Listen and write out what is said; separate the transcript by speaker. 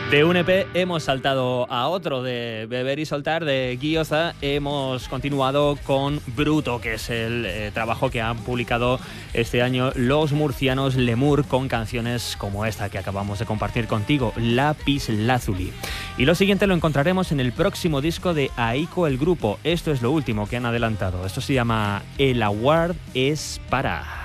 Speaker 1: De un EP hemos saltado a otro, de Beber y Soltar, de Gioza. Hemos continuado con Bruto, que es el trabajo que han publicado este año los murcianos Lemur, con canciones como esta que acabamos de compartir contigo, Lápiz Lazuli. Y lo siguiente lo encontraremos en el próximo disco de Aiko el Grupo. Esto es lo último que han adelantado. Esto se llama El Award es para...